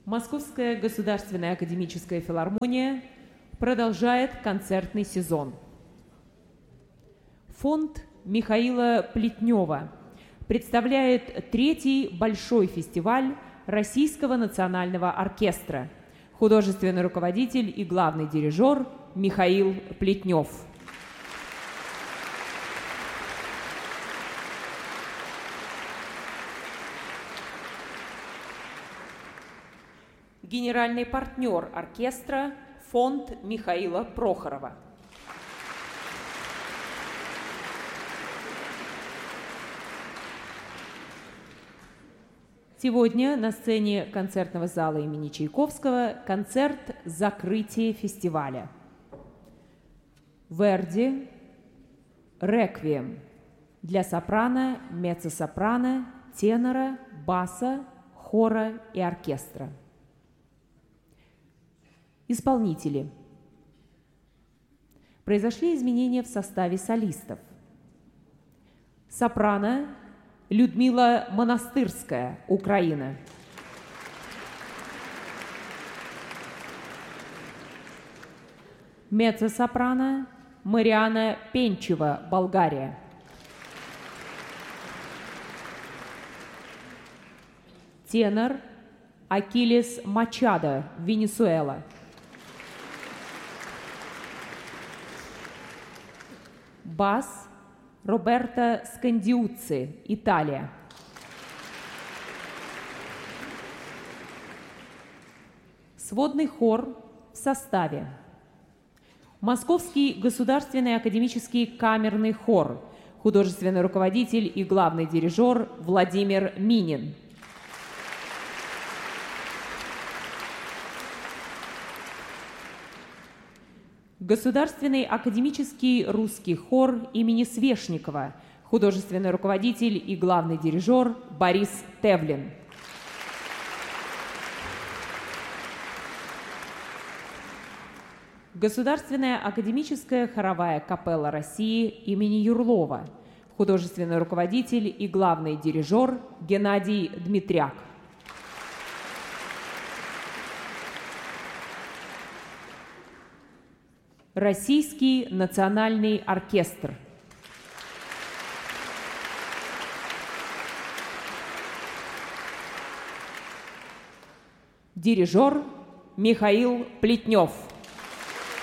Московская государственная академическая филармония продолжает концертный сезон. Фонд Михаила Плетнева представляет третий большой фестиваль Российского национального оркестра. Художественный руководитель и главный дирижер Михаил Плетнев. Генеральный партнер оркестра – фонд Михаила Прохорова. Сегодня на сцене концертного зала имени Чайковского концерт закрытия фестиваля. Верди «Реквием» для сопрано, меццо-сопрано, тенора, баса, хора и оркестра. Исполнители. Произошли изменения в составе солистов. Сопрано Людмила Монастырская, Украина. Меццо-сопрано Мариана Пенчева, Болгария. Тенор Акилес Мачадо, Венесуэла. Бас Роберто Скандиуцци, Италия. Сводный хор в составе. Московский государственный академический камерный хор. Художественный руководитель и главный дирижер Владимир Минин. Государственный академический русский хор имени Свешникова, художественный руководитель и главный дирижер Борис Тевлин. Государственная академическая хоровая капелла России имени Юрлова, художественный руководитель и главный дирижер Геннадий Дмитряк. Российский национальный оркестр. Дирижер Михаил Плетнев.